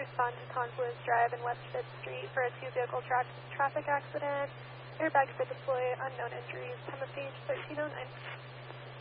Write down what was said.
respond to Confluence Drive and West 5th Street for a two-vehicle traffic accident. Airbags been deployed, unknown injuries. Time of page 1309.